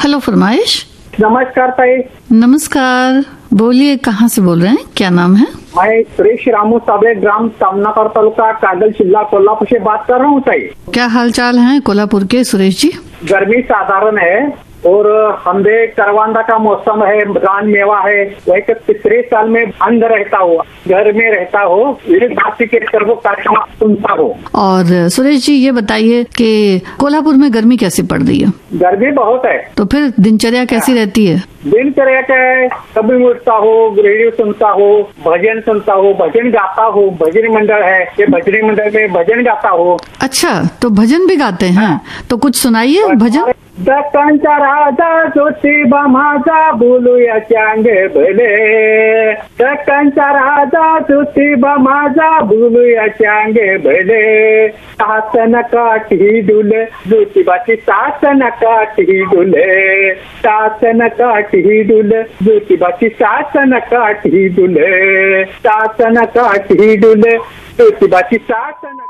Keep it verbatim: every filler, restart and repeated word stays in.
Hello फरमाइश। नमस्कार ताई। नमस्कार, बोलिए कहाँ से बोल रहे हैं, क्या नाम है? मैं सुरेश रामू साबळे, ग्राम सामनाकर, तालुका कागल, जिला कोल्हापुर से बात कर रहा हूँ ताई। क्या हाल चाल है कोल्हापुर के सुरेश जी? गर्मी साधारण है और हमदे करवांदा का मौसम है, रान मेवा है। वही के तीसरे साल में बंद रहता हो, घर में रहता हो, बाकी के सर्व कार्यक्रम सुनता हो। और सुरेश जी ये बताइए कि कोल्हापुर में गर्मी कैसी पड़ रही है? गर्मी बहुत है। तो फिर दिनचर्या कैसी रहती है? दिनचर्या क्या है, कभी उठता हो, रेडियो सुनता हो, भजन सुनता हो, भजन गाता हो। भजन मंडल है, ये भजन मंडल में भजन गाता हो। अच्छा, तो भजन भी गाते हैं? तो कुछ सुनाइए भजन। दक्कनचा राजा ज्योतिबा माझा, बोलूया चांगे भले। दक्कनचा राजा ज्योतिबा माझा, बोलूया चांगे भले। सासन काठी डुले, ज्योतिबाची सासन काठी डुले। सासन काठी डुले, ज्योतिबाची सासन काठी डुले। सासन काठी डुले, ज्योतिबाची सासन